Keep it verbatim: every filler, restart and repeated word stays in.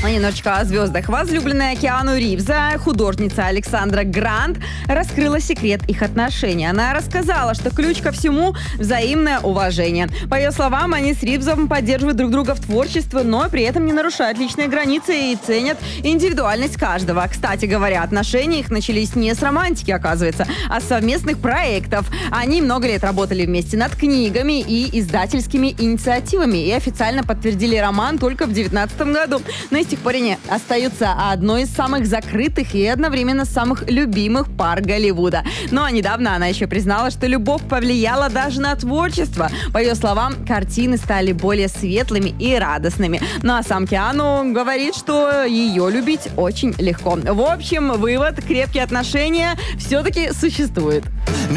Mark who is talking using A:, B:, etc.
A: Немножечко о звездах. Возлюбленная Киану Ривза, художница Александра Грант, раскрыла секрет их отношений. Она рассказала, что ключ ко всему – взаимное уважение. По ее словам, они с Ривзом поддерживают друг друга в творчестве, но при этом не нарушают личные границы и ценят индивидуальность каждого. Кстати говоря, отношения их начались не с романтики, оказывается, а с совместных проектов. Они много лет работали вместе над книгами и издательскими инициативами и официально подтвердили роман только в две тысячи девятнадцатом году. Но и с тех пор они остаются одной из самых закрытых и одновременно самых любимых пар Голливуда. Но недавно она еще признала, что любовь повлияла даже на творчество. По ее словам, картины стали более светлыми и радостными. Ну а сам Киану говорит, что ее любить очень легко. В общем, вывод: крепкие отношения все-таки существуют.